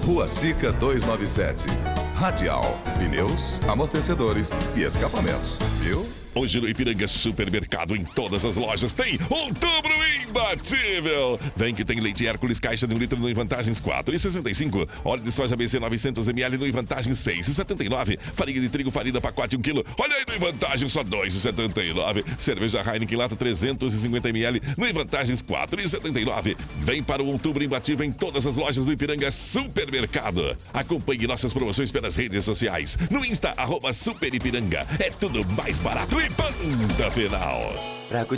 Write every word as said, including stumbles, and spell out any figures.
Rua Sica duzentos e noventa e sete. Radial, pneus, amortecedores e escapamentos, viu? Hoje no Ipiranga Supermercado, em todas as lojas, tem Outubro Imbatível. Vem que tem leite Hércules, caixa de um litro no Vantagens quatro e sessenta e cinco. Óleo de soja B C novecentos mililitros no Vantagens seis e setenta e nove. Farinha de trigo farina pacote um quilo. Olha aí no Vantagens só dois e setenta e nove. Cerveja Heineken lata trezentos e cinquenta mililitros no Vantagens quatro e setenta e nove. Vem para o Outubro Imbatível em todas as lojas do Ipiranga Supermercado. Acompanhe nossas promoções pelas redes sociais. No Insta, arroba Super Ipiranga. É tudo mais barato e ponta final.